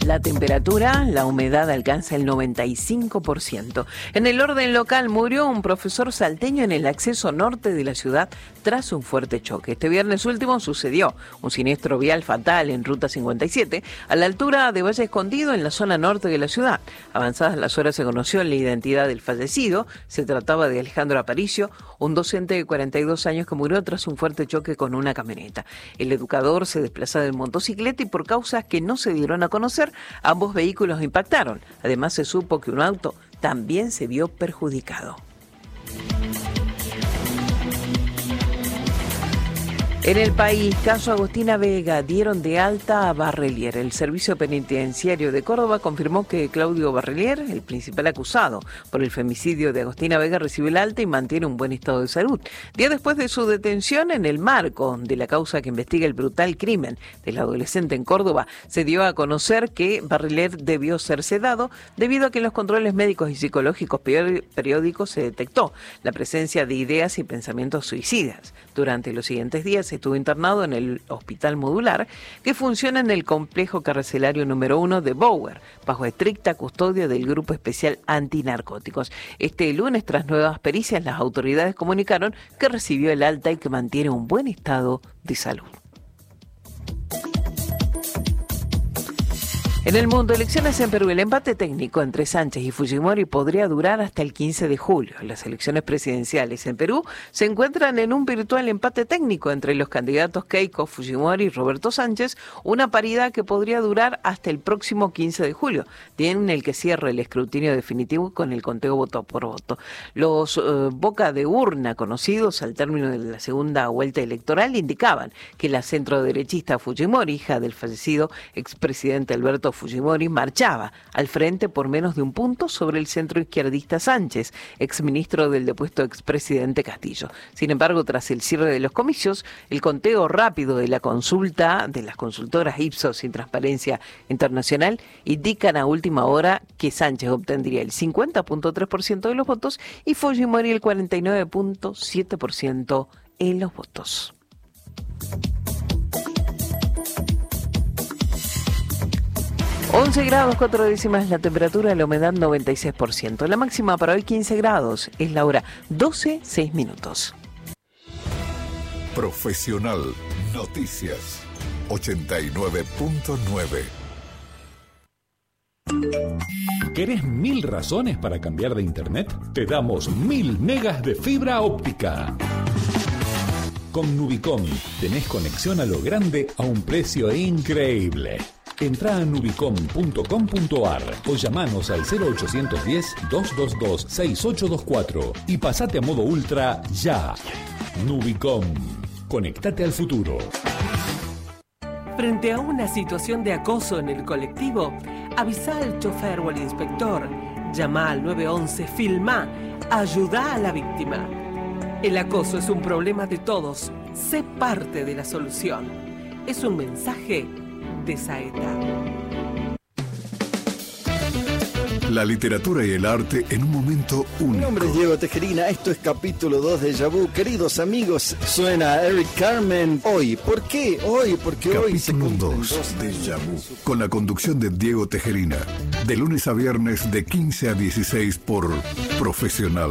La temperatura, la humedad alcanza el 95%. En el orden local murió un profesor salteño en el acceso norte de la ciudad tras un fuerte choque. Este viernes último sucedió un siniestro vial fatal en Ruta 57 a la altura de Valle Escondido en la zona norte de la ciudad. Avanzadas las horas se conoció la identidad del fallecido. Se trataba de Alejandro Aparicio, un docente de 42 años que murió tras un fuerte choque con una camioneta. El educador se desplazaba en motocicleta y por causas que no se dieron a conocer, ambos vehículos impactaron. Además, se supo que un auto también se vio perjudicado. En el país, caso Agostina Vega, dieron de alta a Barrelier. El Servicio Penitenciario de Córdoba confirmó que Claudio Barrelier, el principal acusado por el femicidio de Agostina Vega, recibió el alta y mantiene un buen estado de salud. Día después de su detención, en el marco de la causa que investiga el brutal crimen del adolescente en Córdoba, se dio a conocer que Barrelier debió ser sedado debido a que en los controles médicos y psicológicos periódicos se detectó la presencia de ideas y pensamientos suicidas. Durante los siguientes días estuvo internado en el Hospital Modular, que funciona en el complejo carcelario número 1 de Bower, bajo estricta custodia del Grupo Especial Antinarcóticos. Este lunes, tras nuevas pericias, las autoridades comunicaron que recibió el alta y que mantiene un buen estado de salud. En el mundo, elecciones en Perú. El empate técnico entre Sánchez y Fujimori podría durar hasta el 15 de julio. Las elecciones presidenciales en Perú se encuentran en un virtual empate técnico entre los candidatos Keiko Fujimori y Roberto Sánchez, una paridad que podría durar hasta el próximo 15 de julio, día en el que cierra el escrutinio definitivo con el conteo voto por voto. Los boca de urna conocidos al término de la segunda vuelta electoral indicaban que la centroderechista Fujimori, hija del fallecido expresidente Alberto Fujimori, marchaba al frente por menos de un punto sobre el centroizquierdista Sánchez, exministro del depuesto expresidente Castillo. Sin embargo, tras el cierre de los comicios, el conteo rápido de la consulta de las consultoras Ipsos y Transparencia Internacional indican a última hora que Sánchez obtendría el 50.3% de los votos y Fujimori el 49.7% en los votos. $11 grados 4 décimas la temperatura, la humedad 96%. La máxima para hoy 15 grados, es la hora 12:06. Profesional Noticias 89.9. ¿Querés 1000 razones para cambiar de internet? Te damos 1000 megas de fibra óptica. Con Nubicom tenés conexión a lo grande a un precio increíble. Entrá a nubicom.com.ar o llamanos al 0810-222-6824 y pasate a modo ultra ya. Nubicom. Conectate al futuro. Frente a una situación de acoso en el colectivo, avisa al chofer o al inspector, llama al 911, filmá, ayuda a la víctima. El acoso es un problema de todos, sé parte de la solución. Es un mensaje de Saeta. La literatura y el arte en un momento único. Mi nombre es Diego Tejerina, esto es capítulo 2 de Déjà Vu. Queridos amigos, suena Eric Carmen. Hoy, ¿por qué? Hoy, porque hoy se Capítulo cumplen 2 de Déjà Vu, con la conducción de Diego Tejerina, de lunes a viernes de 15 a 16 por Profesional.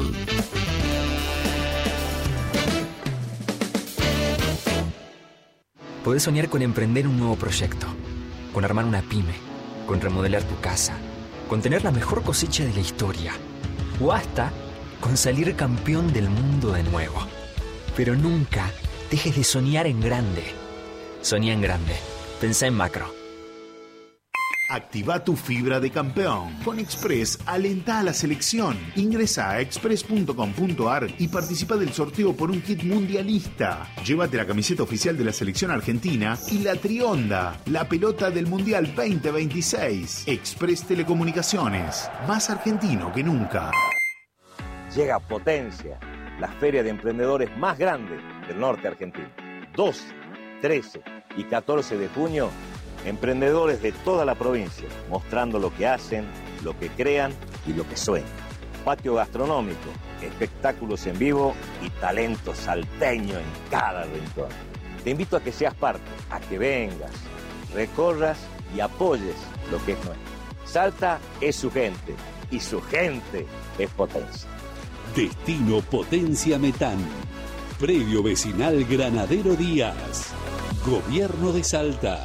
Podés soñar con emprender un nuevo proyecto, con armar una pyme, con remodelar tu casa, con tener la mejor cosecha de la historia, o hasta con salir campeón del mundo de nuevo. Pero nunca dejes de soñar en grande. Soñá en grande. Pensá en macro. Activa tu fibra de campeón. Con Express, alentá a la selección. Ingresa a express.com.ar y participa del sorteo por un kit mundialista. Llévate la camiseta oficial de la selección argentina y la Trionda, la pelota del Mundial 2026. Express Telecomunicaciones, más argentino que nunca. Llega Potencia, la feria de emprendedores más grande del norte argentino. 12, 13 y 14 de junio, emprendedores de toda la provincia, mostrando lo que hacen, lo que crean y lo que sueñan. Patio gastronómico, espectáculos en vivo y talento salteño en cada rincón. Te invito a que seas parte, a que vengas, recorras y apoyes lo que es nuestro. Salta es su gente y su gente es Potencia. Destino Potencia Metán. Predio Vecinal Granadero Díaz. Gobierno de Salta.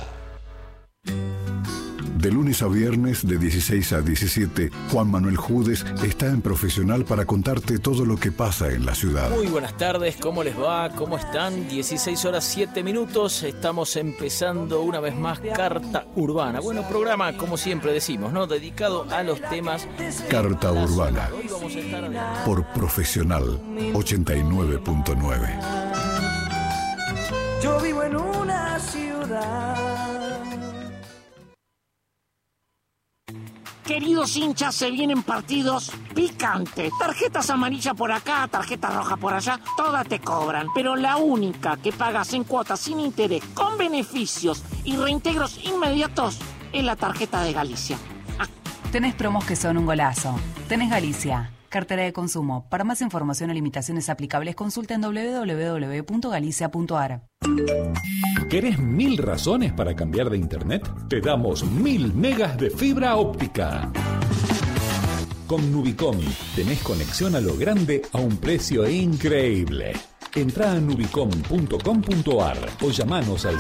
De lunes a viernes, de 16 a 17, Juan Manuel Judes está en Profesional para contarte todo lo que pasa en la ciudad. Muy buenas tardes, ¿cómo les va? ¿Cómo están? 16 horas 7 minutos, estamos empezando una vez más Carta Urbana. Bueno, programa, como siempre decimos, ¿no? Dedicado a los temas... Carta Urbana. Hoy vamos a estar... Por Profesional 89.9. Yo vivo en una ciudad. Queridos hinchas, se vienen partidos picantes. Tarjetas amarillas por acá, tarjetas rojas por allá, todas te cobran. Pero la única que pagas en cuotas sin interés, con beneficios y reintegros inmediatos, es la tarjeta de Galicia. Tenés promos que son un golazo. Tenés Galicia. Cartera de consumo. Para más información o limitaciones aplicables, consulta en www.galicia.ar. ¿Querés 1000 razones para cambiar de internet? Te damos 1000 megas de fibra óptica. Con Nubicom tenés conexión a lo grande a un precio increíble. Entrá a nubicom.com.ar o llamanos al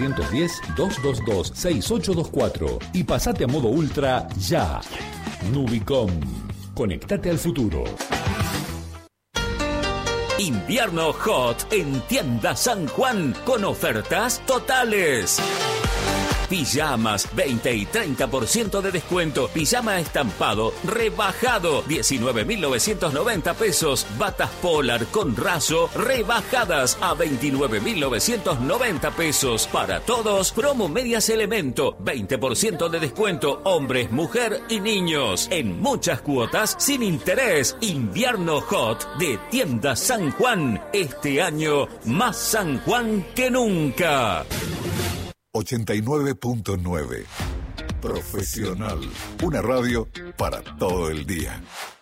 0810-222-6824 y pasate a modo ultra ya. Nubicom. Conectate al futuro. Invierno Hot en Tienda San Juan con ofertas totales. Pijamas, 20 y 30% de descuento. Pijama estampado, rebajado, 19.990 pesos. Batas Polar con raso, rebajadas a 29.990 pesos. Para todos, promo Medias Elemento, 20% de descuento. Hombres, mujer y niños. En muchas cuotas, sin interés. Invierno Hot de Tienda San Juan. Este año, más San Juan que nunca. 89.9. Profesional. Una radio para todo el día.